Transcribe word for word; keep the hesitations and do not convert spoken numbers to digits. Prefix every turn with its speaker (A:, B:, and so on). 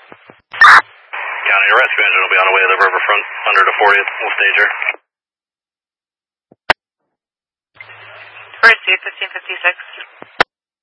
A: County, your rescue engine will be on the way to the riverfront under the fortieth. We'll stage her.
B: First, fifteen fifty-six.